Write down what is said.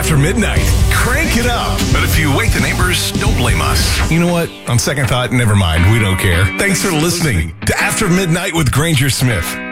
after midnight. Crank it up. But if you wake the neighbors, don't blame us. You know what? On second thought, never mind. We don't care. Thanks for listening to After Midnight with Granger Smith.